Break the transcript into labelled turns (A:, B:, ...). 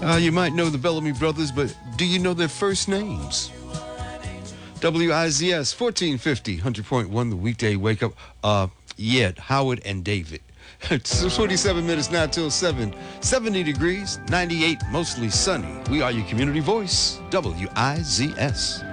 A: You might know the Bellamy brothers, but do you know their first names? WIZS 1450, 100.1, the weekday wake up. Howard and David. It's 27 minutes now till 7. 70 degrees, 98, mostly sunny. We are your community voice, WIZS.